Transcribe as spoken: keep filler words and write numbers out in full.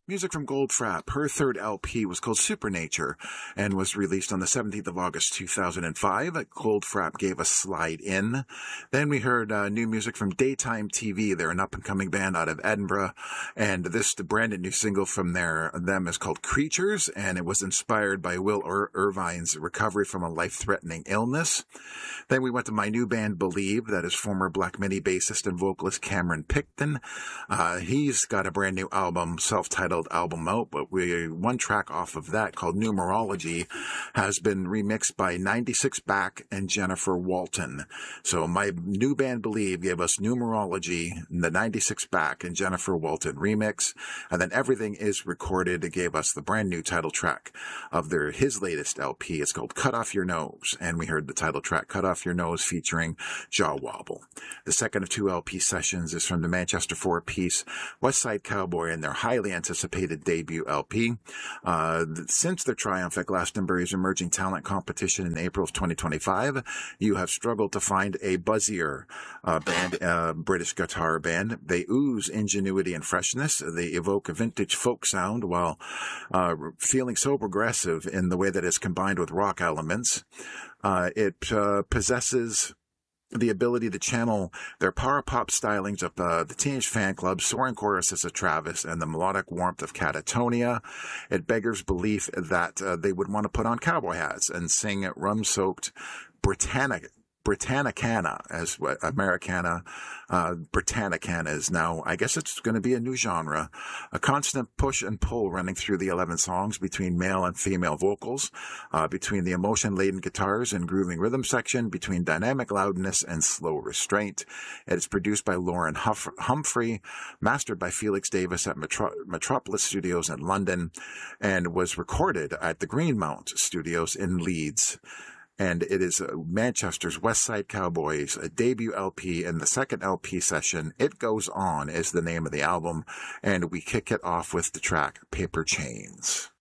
Music from Goldfrapp. Her third L P was called Supernature and was released on the seventeenth of August two thousand five. Goldfrapp gave us Slide In. Then we heard uh, new music from Daytime T V. They're an up-and-coming band out of Edinburgh, and this the brand new single from their them is called Creatures, and it was inspired by Will Ir- Irvine's recovery from a life-threatening illness. Then we went to my new band Believe, that is former Black Midi bassist and vocalist Cameron Picton. Uh, he's got a brand new album, self-titled album out, but we one track off of that called Numerology has been remixed by ninety-six Back and Jennifer Walton. So my new band Believe gave us Numerology, the ninety-six Back and Jennifer Walton remix, and then Everything Is Recorded gave us the brand new title track of their his latest L P. It's called Cut Off Your Nose, and we heard the title track Cut Off Your Nose featuring Jaw Wobble. The second of two L P sessions is from the Manchester four-piece West Side Cowboy and their highly anticipated debut L P. Uh, since their triumph at Glastonbury's Emerging Talent Competition in April of twenty twenty-five, you have struggled to find a buzzier uh, band, uh, British guitar band. They ooze ingenuity and freshness. They evoke a vintage folk sound while uh, feeling so progressive in the way that it's combined with rock elements. Uh, it uh, possesses the ability to channel their power pop stylings of uh, the Teenage Fan Club, soaring choruses of Travis, and the melodic warmth of Catatonia. It beggars belief that uh, they would want to put on cowboy hats and sing rum-soaked Britannica. Britannicana, as what Americana, uh, Britannicana is now. I guess it's going to be a new genre. A constant push and pull running through the eleven songs between male and female vocals, uh, between the emotion-laden guitars and grooving rhythm section, between dynamic loudness and slow restraint. It is produced by Lauren Huff- Humphrey, mastered by Felix Davis at Metro- Metropolis Studios in London, and was recorded at the Greenmount Studios in Leeds. And it is Manchester's West Side Cowboys, a debut L P, and the second L P session, It Goes On, is the name of the album, and we kick it off with the track Paper Chains.